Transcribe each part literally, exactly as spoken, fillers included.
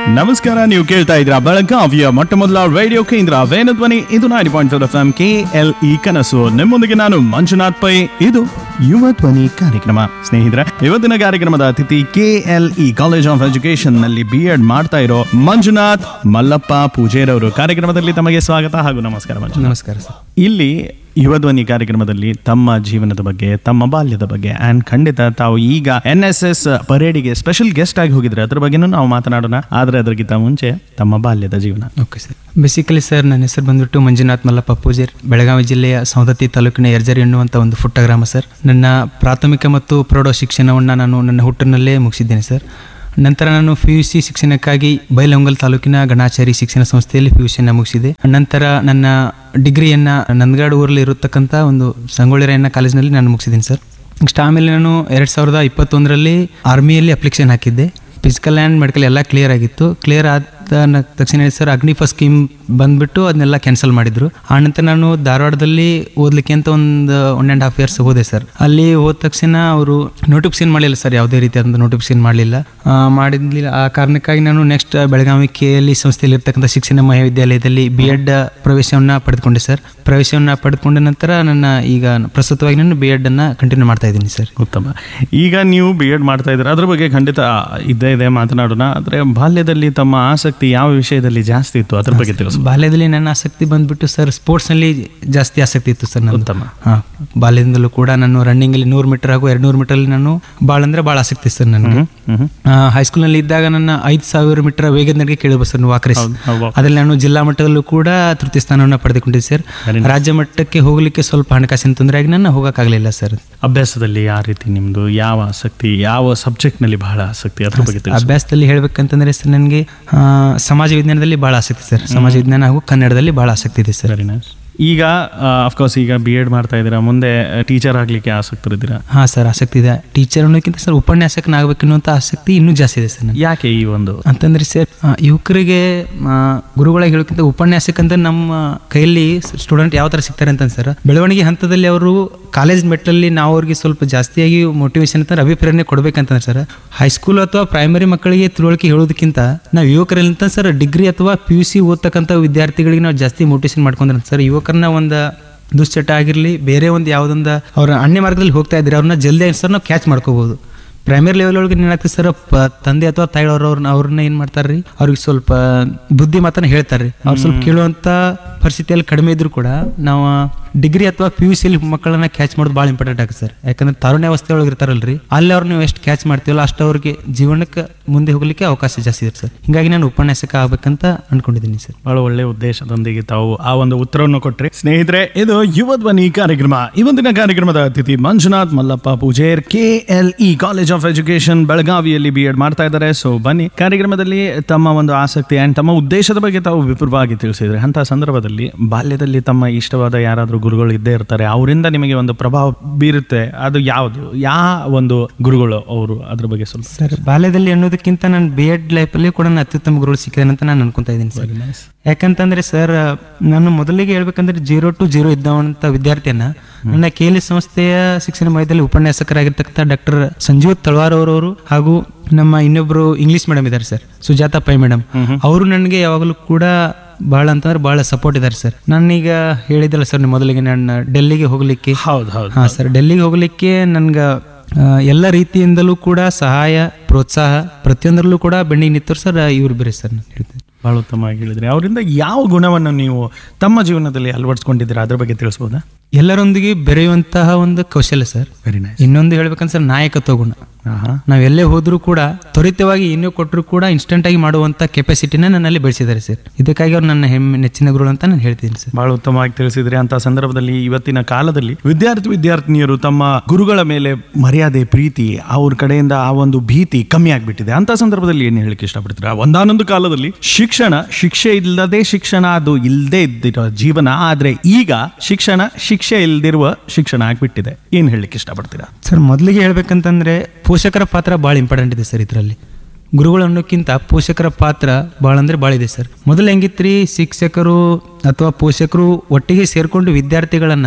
ನಮಸ್ಕಾರ, ನೀವು ಕೇಳ್ತಾ ಇದ್ರ ಬೆಳಗಾವಿಯ ಮೊಟ್ಟ ಮೊದಲ ರೇಡಿಯೋ ಕೇಂದ್ರ ವೇಣುಧ್ವನಿ. ಇದು ninety point four F M K L E ಕನಸು. ನಿಮ್ಮೊಂದಿಗೆ ನಾನು ಮಂಜುನಾಥ್ ಪೈ. ಇದು ಯುವ ಧ್ವನಿ ಕಾರ್ಯಕ್ರಮ. ಸ್ನೇಹಿತರೆ, ಇವತ್ತಿನ ಕಾರ್ಯಕ್ರಮದ ಅತಿಥಿ K L E college of education ನಲ್ಲಿ ಬಿ ಎಡ್ ಮಾಡ್ತಾ ಇರೋ ಮಂಜುನಾಥ್ ಮಲ್ಲಪ್ಪ ಪೂಜೇರವರು. ಕಾರ್ಯಕ್ರಮದಲ್ಲಿ ತಮಗೆ ಸ್ವಾಗತ ಹಾಗೂ ನಮಸ್ಕಾರ ಮಂಜು. ನಮಸ್ಕಾರ ಸರ್. ಇಲ್ಲಿ ಯುವಧ್ವನಿ ಕಾರ್ಯಕ್ರಮದಲ್ಲಿ ತಮ್ಮ ಜೀವನದ ಬಗ್ಗೆ, ತಮ್ಮ ಬಾಲ್ಯದ ಬಗ್ಗೆ, ಆ್ಯಂಡ್ ಖಂಡಿತ ತಾವು ಈಗ N S S ಪರೇಡಿಗೆ special guest ಆಗಿ ಹೋಗಿದ್ರೆ ಅದ್ರ ಬಗ್ಗೆನೂ ನಾವು ಮಾತನಾಡೋಣ. ಆದರೆ ಅದಕ್ಕಿಂತ ಮುಂಚೆ ತಮ್ಮ ಬಾಲ್ಯದ ಜೀವನ. Okay sir. ಬೇಸಿಕಲಿ ಸರ್, ನನ್ನ ಹೆಸರು ಬಂದ್ಬಿಟ್ಟು ಮಂಜುನಾಥ್ ಮಲ್ಲಪ್ಪ ಪೂಜೇರ್. ಬೆಳಗಾವಿ ಜಿಲ್ಲೆಯ ಸವದತ್ತಿ ತಾಲೂಕಿನ ಯರ್ಜರಿ ಎನ್ನುವಂಥ ಒಂದು ಪುಟ್ಟ ಗ್ರಾಮ ಸರ್. ನನ್ನ ಪ್ರಾಥಮಿಕ ಮತ್ತು ಪ್ರೌಢ ಶಿಕ್ಷಣವನ್ನು ನಾನು ನನ್ನ ಹುಟ್ಟಿನಲ್ಲೇ ಮುಗಿಸಿದ್ದೇನೆ ಸರ್. ನಂತರ ನಾನು ಪಿ ಯು ಸಿ ಶಿಕ್ಷಣಕ್ಕಾಗಿ ಬೈಲಹೊಂಗಲ್ ತಾಲೂಕಿನ ಗಣಾಚಾರಿ ಶಿಕ್ಷಣ ಸಂಸ್ಥೆಯಲ್ಲಿ ಪಿ ಯು ಸಿಯನ್ನು ಮುಗಿಸಿದೆ. ನಂತರ ನನ್ನ ಡಿಗ್ರಿಯನ್ನು ನಂದಗಾಡ್ ಊರಲ್ಲಿ ಇರತಕ್ಕಂಥ ಒಂದು ಸಂಗೊಳ್ಳಿ ರಾಯಣ್ಣ ಕಾಲೇಜಿನಲ್ಲಿ ನಾನು ಮುಗಿಸಿದ್ದೀನಿ ಸರ್. ನೆಕ್ಸ್ಟ್ ಆಮೇಲೆ ನಾನು ಎರಡು ಸಾವಿರದ ಇಪ್ಪತ್ತೊಂದರಲ್ಲಿ ಆರ್ಮಿಯಲ್ಲಿ ಅಪ್ಲಿಕೇಶನ್ ಹಾಕಿದ್ದೆ. ಫಿಸಿಕಲ್ ಆ್ಯಂಡ್ ಮೆಡಿಕಲ್ ಎಲ್ಲ ಕ್ಲಿಯರ್ ಆಗಿತ್ತು. ಕ್ಲಿಯರ್ ಆದ ತಕ್ಷಣ ಸರ್ ಅಗ್ನಿಫ ಸ್ಕೀಮ್ ಬಂದುಬಿಟ್ಟು ಅದನ್ನೆಲ್ಲ ಕ್ಯಾನ್ಸಲ್ ಮಾಡಿದ್ರು. ಆನಂತರ ನಾನು ಧಾರವಾಡದಲ್ಲಿ ಓದಲಿಕ್ಕೆ ಅಂತ ಒಂದು ಒನ್ ಆ್ಯಂಡ್ ಹಾಫ್ ಇಯರ್ಸ್ ಹೋದೆ ಸರ್. ಅಲ್ಲಿ ಹೋದ ತಕ್ಷಣ ಅವರು ನೋಟಿಫಿಕೇಶನ್ ಮಾಡಲಿಲ್ಲ ಸರ್, ಯಾವುದೇ ರೀತಿಯಾದಂಥ ನೋಟಿಫಿಕೇಶನ್ ಮಾಡಲಿಲ್ಲ ಮಾಡಿದ್ಲಿಲ್ಲ ಆ ಕಾರಣಕ್ಕಾಗಿ ನಾನು next Belagavi K L E ಸಂಸ್ಥೆಯಲ್ಲಿ ಇರ್ತಕ್ಕಂಥ ಶಿಕ್ಷಣ ಮಹಾವಿದ್ಯಾಲಯದಲ್ಲಿ ಬಿ ಎಡ್ ಪ್ರವೇಶವನ್ನು ಪಡೆದುಕೊಂಡೆ ಸರ್. ಪ್ರವೇಶವನ್ನು ಪಡೆದುಕೊಂಡ ನಂತರ ನನ್ನ ಈಗ ಪ್ರಸ್ತುತವಾಗಿ ನಾನು ಬಿ ಎಡ್ ಅನ್ನು ಕಂಟಿನ್ಯೂ ಮಾಡ್ತಾ ಇದ್ದೀನಿ ಸರ್. ಉತ್ತಮ. ಈಗ ನೀವು ಬಿ ಎಡ್ ಮಾಡ್ತಾ ಇದ್ದೀರಾ, ಅದ್ರ ಬಗ್ಗೆ ಖಂಡಿತ ಇದ್ದೇ ಇದೆ ಮಾತನಾಡೋಣ. ಆದರೆ ಬಾಲ್ಯದಲ್ಲಿ ತಮ್ಮ ಆಸಕ್ತಿ ಯಾವ ವಿಷಯದಲ್ಲಿ ಜಾಸ್ತಿ ಇತ್ತು ಅದ್ರ ಬಗ್ಗೆ ತಿಳಿಸಿ. ಬಾಲ್ಯದಲ್ಲಿ ನನ್ನ ಆಸಕ್ತಿ ಬಂದ್ಬಿಟ್ಟು ಸರ್ ಸ್ಪೋರ್ಟ್ಸ್ನಲ್ಲಿ ಜಾಸ್ತಿ ಆಸಕ್ತಿ ಇತ್ತು ಸರ್. ಉತ್ತಮ. ಹಾಂ, ಬಾಲ್ಯದಿಂದಲೂ ಕೂಡ ನಾನು ರನ್ನಿಂಗಲ್ಲಿ ನೂರು ಮೀಟರ್ ಹಾಗೂ ಎರಡು ನೂರು ಮೀಟರಲ್ಲಿ ನಾನು ಭಾಳ ಅಂದರೆ ಭಾಳ ಆಸಕ್ತಿ ಇತ್ತು ಸರ್ ನನಗೆ. ಹೈಸ್ಕೂಲ್ನಲ್ಲಿ ಇದ್ದಾಗ ನನ್ನ ಐದು ಸಾವಿರ ಮೀಟರ್ ವೇಗದ ನಡಿಗೆ ಕೇಳಬಹುದು ಸರ್, ವಾಕ್ ರೇಸ್. ಅದರಲ್ಲಿ ನಾನು ಜಿಲ್ಲಾ ಮಟ್ಟದಲ್ಲೂ ಕೂಡ ತೃತೀಯ ಸ್ಥಾನವನ್ನು ಪಡೆದುಕೊಂಡಿದ್ದೆ ಸರ್. ರಾಜ್ಯ ಮಟ್ಟಕ್ಕೆ ಹೋಗಲಿಕ್ಕೆ ಸ್ವಲ್ಪ ಹಣಕಾಸಿನ ತೊಂದರೆಯಾಗಿ ನಾನು ಹೋಗೋಕ್ಕಾಗಲಿಲ್ಲ ಸರ್. ಅಭ್ಯಾಸದಲ್ಲಿ ಯಾವ ರೀತಿ ನಿಮ್ಮದು ಯಾವ ಆಸಕ್ತಿ, ಯಾವ ಸಬ್ಜೆಕ್ಟ್ನಲ್ಲಿ ಬಹಳ ಆಸಕ್ತಿ ಅದ್ರ ಬಗ್ಗೆ ತಿಳಿಸಿ. ಅಭ್ಯಾಸದಲ್ಲಿ ಹೇಳ್ಬೇಕಂತಂದ್ರೆ ಸರ್ ನನಗೆ ಸಮಾಜ ವಿಜ್ಞಾನದಲ್ಲಿ ಭಾಳ ಆಸಕ್ತಿ ಸರ್. ಸಮಾಜ ವಿಜ್ಞಾನ ಹಾಗೂ ಕನ್ನಡದಲ್ಲಿ ಭಾಳ ಆಸಕ್ತಿ ಇದೆ ಸರ್. ಈಗ ಅಫ್ಕೋರ್ಸ್ ಈಗ ಬಿ ಎಡ್ ಮಾಡ್ತಾ ಇದ್ದೀರಾ, ಮುಂದೆ ಟೀಚರ್ ಆಗಲಿಕ್ಕೆ ಆಸಕ್ತರಿದ್ದೀರಾ? ಹಾಂ ಸರ್, ಆಸಕ್ತಿ ಇದೆ. ಟೀಚರ್ ಅನ್ನೋಕ್ಕಿಂತ ಸರ್ ಉಪನ್ಯಾಸಕನಾಗಬೇಕು ಅನ್ನುವಂಥ ಆಸಕ್ತಿ ಇನ್ನೂ ಜಾಸ್ತಿ ಇದೆ ಸರ್. ಯಾಕೆ ಈ ಒಂದು ಅಂತಂದ್ರೆ ಸರ್, ಯುವಕರಿಗೆ ಗುರುಗಳಾಗಿ ಹೇಳೋಕ್ಕಿಂತ ಉಪನ್ಯಾಸಕ ಅಂತ ನಮ್ಮ ಕೈಯಲ್ಲಿ ಸ್ಟೂಡೆಂಟ್ ಯಾವ ಥರ ಸಿಗ್ತಾರೆ ಅಂತ ಸರ್, ಬೆಳವಣಿಗೆ ಹಂತದಲ್ಲಿ ಅವರು ಕಾಲೇಜ್ ಮೆಟ್ಟಲ್ಲಿ ನಾವು ಅವ್ರಿಗೆ ಸ್ವಲ್ಪ ಜಾಸ್ತಿಯಾಗಿ ಮೋಟಿವೇಶನ್ ಅಂತ ಅಭಿಪ್ರೇರಣೆ ಕೊಡಬೇಕಂತಂದ್ರೆ ಸರ್, ಹೈಸ್ಕೂಲ್ ಅಥವಾ ಪ್ರೈಮರಿ ಮಕ್ಕಳಿಗೆ ತಿಳುವಳಿಕೆ ಹೇಳೋದಕ್ಕಿಂತ ನಾವು ಯುವಕರಲ್ಲಿ ಅಂತ ಸರ್ ಡಿಗ್ರಿ ಅಥವಾ ಪಿ ಯು ಸಿ ಓದ್ತಕ್ಕಂಥ ವಿದ್ಯಾರ್ಥಿಗಳಿಗೆ ನಾವು ಜಾಸ್ತಿ ಮೋಟಿವೇಶನ್ ಮಾಡ್ಕೊಂಡ್ರೆ ಸರ್, ಯುವಕರನ್ನ ಒಂದು ದುಶ್ಚಟ ಆಗಿರಲಿ ಬೇರೆ ಒಂದು ಯಾವುದೊಂದು ಅವ್ರ ಅನ್ಯ ಮಾರ್ಗದಲ್ಲಿ ಹೋಗ್ತಾ ಇದ್ದಾರೆ ಅವ್ರನ್ನ ಜಲ್ದಿ ಸರ್ ನಾವು ಕ್ಯಾಚ್ ಮಾಡ್ಕೋಬಹುದು. ಪ್ರೈಮರಿ ಲೆವೆಲ್ ಒಳಗೆ ಏನಾಗ್ತದೆ ಸರ್, ತಂದೆ ಅಥವಾ ತಾಯಿಯವ್ರ ಅವ್ರನ್ನ ಅವ್ರನ್ನ ಏನು ಮಾಡ್ತಾರೆ ರೀ, ಅವ್ರಿಗೆ ಸ್ವಲ್ಪ ಬುದ್ಧಿ ಮಾತನ್ನ ಹೇಳ್ತಾರೆ ರೀ. ಅವ್ರು ಸ್ವಲ್ಪ ಕೇಳುವಂಥ ಪರಿಸ್ಥಿತಿಯಲ್ಲಿ ಕಡಿಮೆ ಇದ್ರು ಕೂಡ ನಾವು ಡಿಗ್ರಿ ಅಥವಾ ಪಿ ಯು ಸಿಲಿ ಮಕ್ಕಳನ್ನ ಕ್ಯಾಚ್ ಮಾಡೋದು ಭಾಳ ಇಂಪಾರ್ಟೆಂಟ್ ಆಗುತ್ತೆ ಸರ್. ಯಾಕಂದ್ರೆ ತಾರುಣ್ಯಾವಸ್ಥೆ ಒಳಗೆ ಇರ್ತಾರಲ್ರಿ, ಅಲ್ಲಿ ಅವ್ರು ನೀವು ಎಷ್ಟು ಕ್ಯಾಚ್ ಮಾಡ್ತೀವಲ್ಲ ಅಷ್ಟು ಅವ್ರಿಗೆ ಜೀವನಕ್ಕೆ ಮುಂದೆ ಹೋಗ್ಲಿಕ್ಕೆ ಅವಕಾಶ ಜಾಸ್ತಿ ಇದೆ ಸರ್. ಹಿಂಗಾಗಿ ನಾನು ಉಪನ್ಯಾಸಕ ಆಗ್ಬೇಕಂತ ಅನ್ಕೊಂಡಿದ್ದೀನಿ ಸರ್. ಬಹಳ ಒಳ್ಳೆ ಉದ್ದೇಶದೊಂದಿಗೆ ತಾವು ಆ ಒಂದು ಉತ್ತರವನ್ನು ಕೊಟ್ರಿ. ಸ್ನೇಹಿತರೆ, ಇದು ಯುವ ಧ್ವನಿ ಕಾರ್ಯಕ್ರಮ. ಇವತ್ತಿನ ಕಾರ್ಯಕ್ರಮದ ಅತಿಥಿ Manjunath Mallappa ಪೂಜೇರ್, K L E college of education ಬೆಳಗಾವಿಯಲ್ಲಿ ಬಿ ಎಡ್ ಮಾಡ್ತಾ ಇದ್ದಾರೆ. ಸೊ ಬನ್ನಿ, ಕಾರ್ಯಕ್ರಮದಲ್ಲಿ ತಮ್ಮ ಒಂದು ಆಸಕ್ತಿ ಆ್ಯಂಡ್ ತಮ್ಮ ಉದ್ದೇಶದ ಬಗ್ಗೆ ತಾವು ವಿಪುಲವಾಗಿ ತಿಳಿಸಿದ್ರೆ, ಅಂತ ಸಂದರ್ಭದಲ್ಲಿ ಬಾಲ್ಯದಲ್ಲಿ ತಮ್ಮ ಇಷ್ಟವಾದ ಯಾರಾದರೂ ಗುರುಗಳು ಇದ್ದೇ ಇರ್ತಾರೆ, ಅವರಿಂದ ನಿಮಗೆ ಒಂದು ಪ್ರಭಾವ ಬೀರುತ್ತೆ, ಅದು ಯಾವುದು, ಯಾವ ಒಂದು ಗುರುಗಳು ಅವರು, ಅದ್ರ ಬಗ್ಗೆ ಸ್ವಲ್ಪ ಸರ್. ಬಾಲ್ಯದಲ್ಲಿ ಅನ್ನೋದಕ್ಕಿಂತ ನಾನು ಬಿ ಎಡ್ ಲೈಫಲ್ಲಿ ಕೂಡ ನಾನು ಅತ್ಯುತ್ತಮ ಗುರುಗಳು ಸಿಕ್ಕಿದೆ ಅಂತ ನಾನು ಅನ್ಕೊಂತಾ ಇದ್ದೀನಿ ಸರ್. ಯಾಕಂತಂದ್ರೆ ಸರ್, ನಾನು ಮೊದಲಿಗೆ ಹೇಳ್ಬೇಕಂದ್ರೆ ಜೀರೋ ಟು ಜೀರೋ ಇದ್ದವಂತ ವಿದ್ಯಾರ್ಥಿಯನ್ನ ನನ್ನ ಕೆ ಎಲ್ ಇ ಸಂಸ್ಥೆಯ ಶಿಕ್ಷಣ ಮಧ್ಯದಲ್ಲಿ ಉಪನ್ಯಾಸಕರಾಗಿರ್ತಕ್ಕಂಥ ಡಾಕ್ಟರ್ ಸಂಜೀವ್ ತಳವಾರ್ ಅವರವರು ಹಾಗೂ ನಮ್ಮ ಇನ್ನೊಬ್ರು ಇಂಗ್ಲಿಷ್ ಮೇಡಮ್ ಇದ್ದಾರೆ ಸರ್, ಸುಜಾತಾ ಪೈ ಮೇಡಮ್, ಅವರು ನನಗೆ ಯಾವಾಗಲೂ ಕೂಡ ಭಾಳ ಅಂತಂದ್ರೆ ಭಾಳ ಸಪೋರ್ಟ್ ಇದ್ದಾರೆ ಸರ್. ನಾನೀಗ ಹೇಳಿದ್ದಲ್ಲ ಸರ್ ಮೊದಲಿಗೆ, ನಾನು ಡೆಲ್ಲಿಗೆ ಹೋಗ್ಲಿಕ್ಕೆ, ಹೌದು ಹೌದು ಹಾಂ ಸರ್, ಡೆಲ್ಲಿಗೆ ಹೋಗ್ಲಿಕ್ಕೆ ನನ್ಗೆ ಎಲ್ಲ ರೀತಿಯಿಂದಲೂ ಕೂಡ ಸಹಾಯ ಪ್ರೋತ್ಸಾಹ ಪ್ರತಿಯೊಂದರಲ್ಲೂ ಕೂಡ ಬೆನ್ನಿಗೆ ನಿಂತರು ಸರ್ ಇವ್ರು ಬೇರೆ ಸರ್. ನಾನು ಹೇಳ್ತೇನೆ, ಬಹಳ ಉತ್ತಮವಾಗಿ ಹೇಳಿದ್ರಿ. ಅವರಿಂದ ಯಾವ ಗುಣವನ್ನು ನೀವು ತಮ್ಮ ಜೀವನದಲ್ಲಿ ಅಳವಡಿಸ್ಕೊಂಡಿದ್ದೀರಾ ಅದ್ರ ಬಗ್ಗೆ ತಿಳಿಸ್ಬೋದಾ? ಎಲ್ಲರೊಂದಿಗೆ ಬೆರೆಯುವಂತಹ ಒಂದು ಕೌಶಲ್ಯ ಸರ್. Very nice. ಇನ್ನೊಂದು ಹೇಳ್ಬೇಕಂದ್ರೆ ಸರ್, ನಾಯಕತ್ವ ಗುಣ. ನಾವೆಲ್ಲೇ ಹೋದ್ರೂ ಕೂಡ ತ್ವರಿತವಾಗಿ ಇನ್ನೂ ಕೊಟ್ಟರು ಕೂಡ ಇನ್ಸ್ಟೆಂಟ್ ಆಗಿ ಮಾಡುವಂತ ಕೆಪಾಸಿಟಿನ ನನ್ನಲ್ಲಿ ಬೆಳೆಸಿದ್ದಾರೆ ಸರ್. ಇದಕ್ಕಾಗಿ ಅವ್ರು ನನ್ನ ಹೆಮ್ಮೆ ನೆಚ್ಚಿನ ಗುರುಗಳು ಅಂತ ನಾನು ಹೇಳ್ತೀನಿ ಸರ್. ಬಹಳ ಉತ್ತಮವಾಗಿ ತಿಳಿಸಿದ್ರಿ. ಅಂತ ಸಂದರ್ಭದಲ್ಲಿ ಇವತ್ತಿನ ಕಾಲದಲ್ಲಿ ವಿದ್ಯಾರ್ಥಿ ವಿದ್ಯಾರ್ಥಿನಿಯರು ತಮ್ಮ ಗುರುಗಳ ಮೇಲೆ ಮರ್ಯಾದೆ, ಪ್ರೀತಿ, ಅವ್ರ ಕಡೆಯಿಂದ ಆ ಒಂದು ಭೀತಿ ಕಮ್ಮಿ ಆಗ್ಬಿಟ್ಟಿದೆ. ಅಂತ ಸಂದರ್ಭದಲ್ಲಿ ಏನು ಹೇಳಿಕ್ಕೆ ಇಷ್ಟಪಡ್ತೀರಾ? ಒಂದಾನೊಂದು ಕಾಲದಲ್ಲಿ ಶಿಕ್ಷಣ ಶಿಕ್ಷೆ ಇಲ್ಲದೆ ಶಿಕ್ಷಣ, ಅದು ಇಲ್ಲದೆ ಇದ್ದಿರೋ ಜೀವನ. ಆದ್ರೆ ಈಗ ಶಿಕ್ಷಣ ಶಿಕ್ಷೆ ಇಲ್ದಿರುವ ಶಿಕ್ಷಣ ಆಗ್ಬಿಟ್ಟಿದೆ. ಏನ್ ಹೇಳಲಿಕ್ಕೆ ಇಷ್ಟಪಡ್ತೀರಾ ಸರ್? ಮೊದಲಿಗೆ ಹೇಳ್ಬೇಕಂತಂದ್ರೆ ಪೋಷಕರ ಪಾತ್ರ ಭಾಳ ಇಂಪಾರ್ಟೆಂಟ್ ಇದೆ ಸರ್. ಇದರಲ್ಲಿ ಗುರುಗಳು ಅನ್ನೋಕ್ಕಿಂತ ಪೋಷಕರ ಪಾತ್ರ ಭಾಳ ಅಂದರೆ ಭಾಳ ಇದೆ ಸರ್. ಮೊದಲು ಹೆಂಗಿತ್ರಿ, ಶಿಕ್ಷಕರು ಅಥವಾ ಪೋಷಕರು ಒಟ್ಟಿಗೆ ಸೇರಿಕೊಂಡು ವಿದ್ಯಾರ್ಥಿಗಳನ್ನು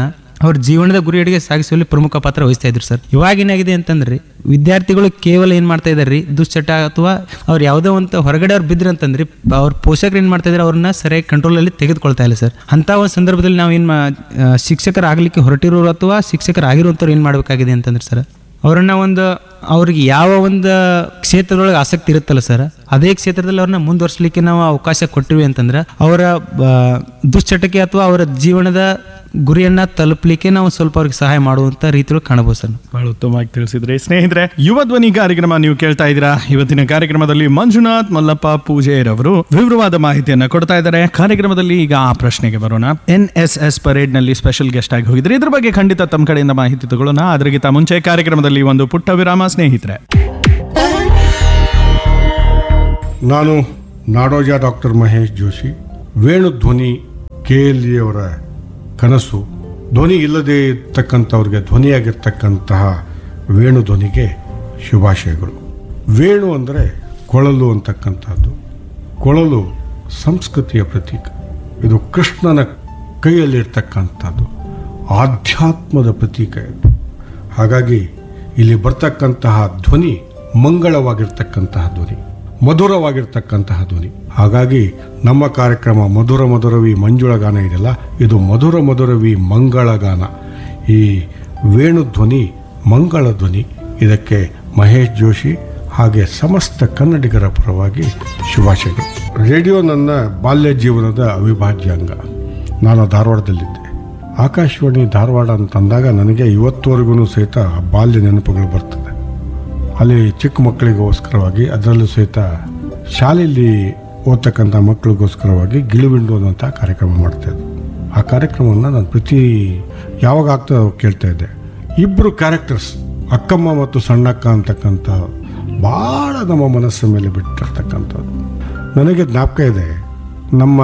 ಅವ್ರ ಜೀವನದ ಗುರಿಯೆಡೆಗೆ ಸಾಗಿಸುವಲ್ಲಿ ಪ್ರಮುಖ ಪಾತ್ರ ವಹಿಸ್ತಾ ಇದ್ರು ಸರ್. ಇವಾಗ ಏನಾಗಿದೆ ಅಂತಂದ್ರೆ ವಿದ್ಯಾರ್ಥಿಗಳು ಕೇವಲ ಏನ್ ಮಾಡ್ತಾ ಇದಾರೆ ರೀ, ದುಶ್ಚಟ ಅಥವಾ ಅವ್ರು ಯಾವುದೋ ಒಂದು ಹೊರಗಡೆ ಅವ್ರು ಬಿದ್ರು ಅಂತಂದ್ರೆ ಅವ್ರ ಪೋಷಕರು ಏನ್ ಮಾಡ್ತಾ ಇದಾರೆ, ಅವ್ರನ್ನ ಸರಿಯಾಗಿ ಕಂಟ್ರೋಲ್ ಅಲ್ಲಿ ತೆಗೆದುಕೊಳ್ತಾ ಇಲ್ಲ ಸರ್. ಅಂತ ಒಂದು ಸಂದರ್ಭದಲ್ಲಿ ನಾವು ಏನ್ ಶಿಕ್ಷಕರಾಗಲಿಕ್ಕೆ ಹೊರಟಿರೋರು ಅಥವಾ ಶಿಕ್ಷಕರಾಗಿರುವಂಥವ್ರು ಏನ್ ಮಾಡಬೇಕಾಗಿದೆ ಅಂತಂದ್ರೆ ಸರ್, ಅವರನ್ನ ಒಂದು ಅವ್ರಿಗೆ ಯಾವ ಒಂದು ಕ್ಷೇತ್ರದೊಳಗೆ ಆಸಕ್ತಿ ಇರುತ್ತಲ್ಲ ಸರ್, ಅದೇ ಕ್ಷೇತ್ರದಲ್ಲಿ ಅವ್ರನ್ನ ಮುಂದುವರ್ಸಲಿಕ್ಕೆ ನಾವು ಅವಕಾಶ ಕೊಟ್ಟಿವಿ ಅಂತಂದ್ರೆ ಅವರ ದುಶ್ಚಟಕ್ಕೆ ಅಥವಾ ಅವರ ಜೀವನದ ಗುರಿಯನ್ನ ತಲುಪಲಿಕ್ಕೆ ನಾವು ಸ್ವಲ್ಪ ಅವ್ರಿಗೆ ಸಹಾಯ ಮಾಡುವಂತ ರೀತಿಯಲ್ಲಿ ಕಾಣಬಹುದು ಸರ್. ಬಹಳ ಉತ್ತಮವಾಗಿ ತಿಳಿಸಿದ್ರಿ. ಸ್ನೇಹಿತರೆ, ಯುವ ಧ್ವನಿ ಕಾರ್ಯಕ್ರಮ ನೀವು ಕೇಳ್ತಾ ಇದ್ದೀರಾ. ಇವತ್ತಿನ ಕಾರ್ಯಕ್ರಮದಲ್ಲಿ ಮಂಜುನಾಥ್ ಮಲ್ಲಪ್ಪ ಪೂಜೇರ್ ಅವರು ವಿವರವಾದ ಮಾಹಿತಿಯನ್ನ ಕೊಡ್ತಾ ಇದ್ದಾರೆ. ಕಾರ್ಯಕ್ರಮದಲ್ಲಿ ಈಗ ಆ ಪ್ರಶ್ನೆಗೆ ಬರೋಣ. ಎನ್ ಎಸ್ ಎಸ್ ಪರೇಡ್ ನಲ್ಲಿ ಸ್ಪೆಷಲ್ ಗೆಸ್ಟ್ ಆಗಿ ಹೋಗಿದ್ರಿ, ಇದ್ರ ಬಗ್ಗೆ ಖಂಡಿತ ತಮ್ಮ ಕಡೆಯಿಂದ ಮಾಹಿತಿ ತಗೊಳ್ಳೋಣ. ಅದಕ್ಕಿಂತ ಮುಂಚೆ ಕಾರ್ಯಕ್ರಮದಲ್ಲಿ ಒಂದು ಪುಟ್ಟ ವಿರಾಮ ಸ್ನೇಹಿತರೆ. ನಾನು ನಾಡೋಜ ಡಾಕ್ಟರ್ ಮಹೇಶ್ ಜೋಶಿ. ವೇಣು ಧ್ವನಿ ಕೆ ಎಲ್ ಇ ಅವರ ಕನಸು. ಧ್ವನಿ ಇಲ್ಲದೆ ಇರ್ತಕ್ಕಂಥವ್ರಿಗೆ ಧ್ವನಿಯಾಗಿರ್ತಕ್ಕಂತಹ ವೇಣು ಧ್ವನಿಗೆ ಶುಭಾಶಯಗಳು. ವೇಣು ಅಂದರೆ ಕೊಳಲು ಅಂತಕ್ಕಂಥದ್ದು. ಕೊಳಲು ಸಂಸ್ಕೃತಿಯ ಪ್ರತೀಕ. ಇದು ಕೃಷ್ಣನ ಕೈಯಲ್ಲಿರ್ತಕ್ಕಂಥದ್ದು, ಆಧ್ಯಾತ್ಮದ ಪ್ರತೀಕ ಇದು. ಹಾಗಾಗಿ ಇಲ್ಲಿ ಬರ್ತಕ್ಕಂತಹ ಧ್ವನಿ ಮಂಗಳವಾಗಿರ್ತಕ್ಕಂತಹ ಧ್ವನಿ, ಮಧುರವಾಗಿರ್ತಕ್ಕಂತಹ ಧ್ವನಿ. ಹಾಗಾಗಿ ನಮ್ಮ ಕಾರ್ಯಕ್ರಮ ಮಧುರ ಮಧುರವಿ ಮಂಜುಳ ಗಾನ ಇದೆಯಲ್ಲ, ಇದು ಮಧುರ ಮಧುರವಿ ಮಂಗಳ ಗಾನ. ಈ ವೇಣು ಧ್ವನಿ ಮಂಗಳ ಧ್ವನಿ. ಇದಕ್ಕೆ ಮಹೇಶ್ ಜೋಶಿ ಹಾಗೆ ಸಮಸ್ತ ಕನ್ನಡಿಗರ ಪರವಾಗಿ ಶುಭಾಶಯಗಳು. ರೇಡಿಯೋ ನನ್ನ ಬಾಲ್ಯ ಜೀವನದ ಅವಿಭಾಜ್ಯ ಅಂಗ. ನಾನು ಧಾರವಾಡದಲ್ಲಿದ್ದೆ. ಆಕಾಶವಾಣಿ ಧಾರವಾಡ ಅಂತಂದಾಗ ನನಗೆ ಇವತ್ತುವರೆಗೂ ಸಹಿತ ಬಾಲ್ಯ ನೆನಪುಗಳು ಬರ್ತದೆ. ಅಲ್ಲಿ ಚಿಕ್ಕ ಮಕ್ಕಳಿಗೋಸ್ಕರವಾಗಿ, ಅದರಲ್ಲೂ ಸಹಿತ ಶಾಲೆಯಲ್ಲಿ ಓದ್ತಕ್ಕಂಥ ಮಕ್ಕಳಿಗೋಸ್ಕರವಾಗಿ ಗಿಳಿಬಿಂಡು ಅನ್ನೋಂಥ ಕಾರ್ಯಕ್ರಮ ಮಾಡ್ತಾಯಿದ್ದೆ. ಆ ಕಾರ್ಯಕ್ರಮವನ್ನು ನಾನು ಪ್ರತಿ ಯಾವಾಗ ಆಗ್ತಾ ಕೇಳ್ತಾ ಇದ್ದೆ. ಇಬ್ಬರು ಕ್ಯಾರೆಕ್ಟರ್ಸ್, ಅಕ್ಕಮ್ಮ ಮತ್ತು ಸಣ್ಣಕ್ಕ ಅಂತಕ್ಕಂಥ, ಭಾಳ ನಮ್ಮ ಮನಸ್ಸಿನ ಮೇಲೆ ಬಿಟ್ಟಿರ್ತಕ್ಕಂಥದ್ದು. ನನಗೆ ಜ್ಞಾಪಕ ಇದೆ, ನಮ್ಮ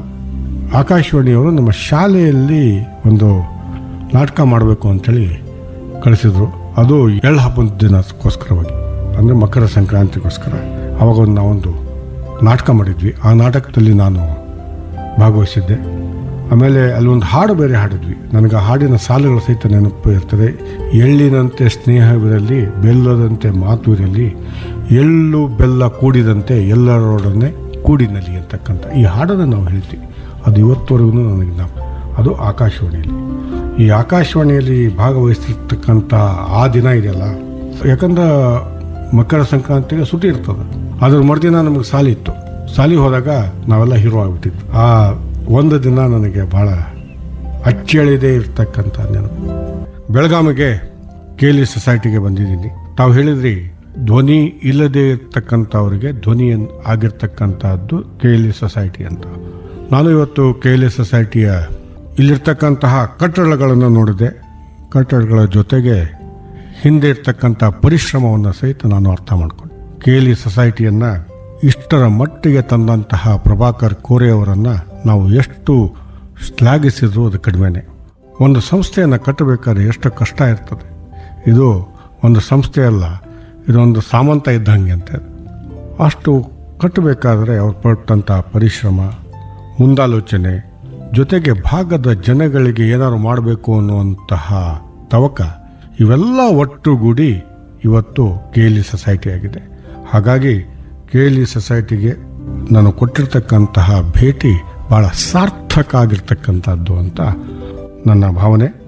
ಆಕಾಶವಾಣಿಯವರು ನಮ್ಮ ಶಾಲೆಯಲ್ಲಿ ಒಂದು ನಾಟಕ ಮಾಡಬೇಕು ಅಂಥೇಳಿ ಕಳಿಸಿದ್ರು. ಅದು ಎಳ್ಳು ಹಬ್ಬದ ದಿನಕ್ಕೋಸ್ಕರವಾಗಿ, ಅಂದರೆ ಮಕರ ಸಂಕ್ರಾಂತಿಗೋಸ್ಕರ. ಆವಾಗ ಒಂದು ನಾವೊಂದು ನಾಟಕ ಮಾಡಿದ್ವಿ. ಆ ನಾಟಕದಲ್ಲಿ ನಾನು ಭಾಗವಹಿಸಿದ್ದೆ. ಆಮೇಲೆ ಅಲ್ಲಿ ಒಂದು ಹಾಡು ಬೇರೆ ಹಾಡಿದ್ವಿ. ನನಗೆ ಆ ಹಾಡಿನ ಸಾಲುಗಳ ಸಹಿತ ನೆನಪು ಇರ್ತದೆ. ಎಳ್ಳಿನಂತೆ ಸ್ನೇಹವಿರಲಿ, ಬೆಲ್ಲದಂತೆ ಮಾತು ಇರಲಿ, ಎಳ್ಳು ಬೆಲ್ಲ ಕೂಡಿದಂತೆ ಎಲ್ಲರೊಡನೆ ಕೂಡಿನಲ್ಲಿ ಅಂತಕ್ಕಂಥ ಈ ಹಾಡನ್ನು ನಾವು ಹೇಳ್ತೀವಿ. ಅದು ಇವತ್ತವರೆಗೂ ನನಗೆ ಜ್ಞಾಪ. ಅದು ಆಕಾಶವಾಣಿಯಲ್ಲಿ. ಈ ಆಕಾಶವಾಣಿಯಲ್ಲಿ ಭಾಗವಹಿಸ್ತಿರ್ತಕ್ಕಂಥ ಆ ದಿನ ಇದೆಯಲ್ಲ, ಯಾಕಂದ್ರೆ ಮಕರ ಸಂಕ್ರಾಂತಿಗೆ ಸುಟಿ ಇರ್ತದೆ. ಅದ್ರ ಮರುದಿನ ನಮಗೆ ಸಾಲಿ ಇತ್ತು. ಸಾಲಿ ಹೋದಾಗ ನಾವೆಲ್ಲ ಹೀರೋ ಆಗ್ಬಿಟ್ಟಿದ್ವಿ. ಆ ಒಂದು ದಿನ ನನಗೆ ಭಾಳ ಅಚ್ಚಳಿದೇ ಇರ್ತಕ್ಕಂಥ ನೆನಪು. ಬೆಳಗಾವಿಗೆ ಕೆ ಎಲ್ ಇ ಸೊಸೈಟಿಗೆ ಬಂದಿದ್ದೀನಿ. ತಾವು ಹೇಳಿದ್ರಿ ಧ್ವನಿ ಇಲ್ಲದೆ ಇರ್ತಕ್ಕಂಥವ್ರಿಗೆ ಧ್ವನಿ ಆಗಿರ್ತಕ್ಕಂಥದ್ದು ಕೆ ಎಲ್ ಇ ಸೊಸೈಟಿ ಅಂತ. ನಾನು ಇವತ್ತು ಕೆ ಎಲ್ ಇ ಸೊಸೈಟಿಯ ಇಲ್ಲಿರ್ತಕ್ಕಂತಹ ಕಟ್ಟಡಗಳನ್ನು ನೋಡಿದೆ. ಕಟ್ಟಡಗಳ ಜೊತೆಗೆ ಹಿಂದೆ ಇರ್ತಕ್ಕಂಥ ಪರಿಶ್ರಮವನ್ನು ಸಹಿತ ನಾನು ಅರ್ಥ ಮಾಡಿಕೊಂಡೆ. ಕೆ ಎಲ್ ಇ ಸೊಸೈಟಿಯನ್ನು ಇಷ್ಟರ ಮಟ್ಟಿಗೆ ತಂದಂತಹ ಪ್ರಭಾಕರ್ ಕೋರೆ ಅವರನ್ನು ನಾವು ಎಷ್ಟು ಶ್ಲಾಘಿಸಿದ್ರು ಅದು ಕಡಿಮೆನೆ. ಒಂದು ಸಂಸ್ಥೆಯನ್ನು ಕಟ್ಟಬೇಕಾದ್ರೆ ಎಷ್ಟು ಕಷ್ಟ ಇರ್ತದೆ. ಇದು ಒಂದು ಸಂಸ್ಥೆ ಅಲ್ಲ, ಇದೊಂದು ಸಾಮಂತ ಇದ್ದಂಗೆ ಅಂತ. ಅಷ್ಟು ಕಟ್ಟಬೇಕಾದ್ರೆ ಅವ್ರು ಪಟ್ಟಂಥ ಪರಿಶ್ರಮ, ಮುಂದಾಲೋಚನೆ, ಜೊತೆಗೆ ಭಾಗದ ಜನಗಳಿಗೆ ಏನಾದ್ರು ಮಾಡಬೇಕು ಅನ್ನುವಂತಹ ತವಕ, ಇವೆಲ್ಲ ಒಟ್ಟುಗೂಡಿ ಇವತ್ತು ಕೆ ಎಲ್ ಇ ಸೊಸೈಟಿ ಆಗಿದೆ. ಹಾಗಾಗಿ ಕೆ ಎಲ್ ಇ ಸೊಸೈಟಿಗೆ ನಾನು ಕೊಟ್ಟಿರ್ತಕ್ಕಂತಹ ಭೇಟಿ ಭಾಳ ಸಾರ್ಥಕ ಆಗಿರ್ತಕ್ಕಂಥದ್ದು ಅಂತ ನನ್ನ ಭಾವನೆ.